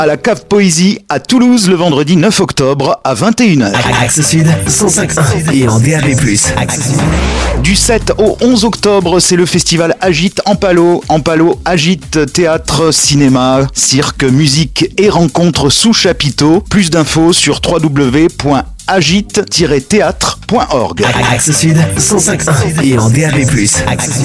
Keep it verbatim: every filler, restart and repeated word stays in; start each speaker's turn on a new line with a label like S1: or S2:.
S1: à la Cave Poésie à Toulouse le vendredi neuf octobre à vingt et une heures.
S2: Axe Sud, cent cinq point un et en D A B plus.
S1: Du sept au onze octobre, c'est le festival Agite Ampalo. Ampalo agite théâtre, cinéma, cirque, musique et rencontres sous chapiteau. Plus d'infos sur w w w point agite tiret théâtre point org.
S2: Axe Sud, cent cinq point un et en D A B plus.